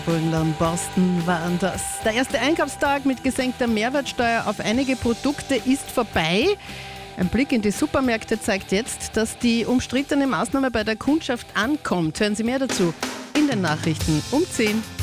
Am Borsten waren das. Der erste Einkaufstag mit gesenkter Mehrwertsteuer auf einige Produkte ist vorbei. Ein Blick in die Supermärkte zeigt jetzt, dass die umstrittene Maßnahme bei der Kundschaft ankommt. Hören Sie mehr dazu in den Nachrichten um 10.